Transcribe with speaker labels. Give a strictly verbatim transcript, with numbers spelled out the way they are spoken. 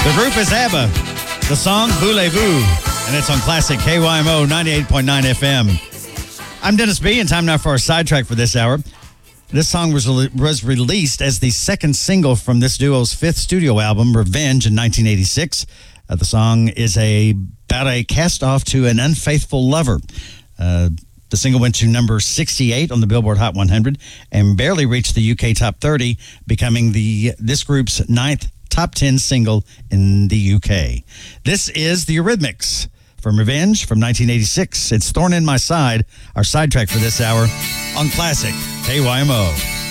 Speaker 1: The group is ABBA. The song, Voulez-Vous, and it's on Classic K Y M O ninety-eight point nine F M. I'm Dennis B., and time now for our sidetrack for this hour. This song was, was released as the second single from this duo's fifth studio album, Revenge, in nineteen eighty-six. Uh, the song is a, about a cast-off to an unfaithful lover. Uh, the single went to number sixty-eight on the Billboard Hot one hundred and barely reached the U K Top thirty, becoming the this group's ninth top ten single in the U K. This is the Eurythmics from Revenge from nineteen eighty-six. It's Thorn in My Side, our sidetrack for this hour on Classic K Y M O.